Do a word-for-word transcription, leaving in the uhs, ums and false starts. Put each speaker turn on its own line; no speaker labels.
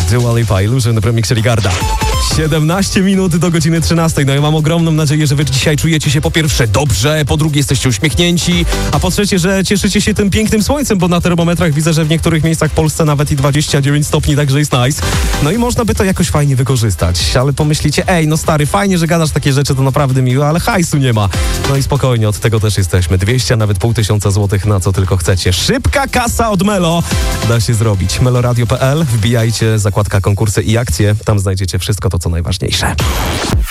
Dua Lipa, Illusion w remiksie Rigarda. siedemnaście minut do godziny trzynastej. No ja mam ogromną nadzieję, że wy dzisiaj czujecie się po pierwsze dobrze, po drugie jesteście uśmiechnięci, a po trzecie, że cieszycie się tym pięknym słońcem, bo na termometrach widzę, że w niektórych miejscach w Polsce nawet i dwadzieścia dziewięć stopni, także jest nice. No i można by to jakoś fajnie wykorzystać, ale pomyślicie, ej, no stary, fajnie, że gadasz takie rzeczy, to naprawdę miłe, ale hajsu nie ma. No i spokojnie, od tego też jesteśmy. dwieście, nawet pół tysiąca złotych, na co tylko chcecie. Szybka kasa od Melo da się zrobić. meloradio kropka p l, wbijajcie zakładka konkursy i akcje, tam znajdziecie wszystko to, co najważniejsze.